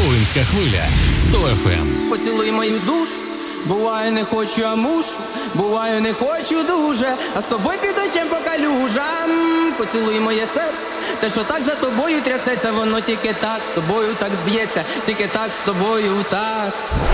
Буковинська хвиля 100 FM. Поцілуй мою душу, буває не хочу, а мушу, буває не хочу дуже, а з тобою під дощем по калюжам. Поцілуй моє серце, те, що так за тобою трясеться, воно тільки так з тобою так зб'ється, тільки так з тобою так.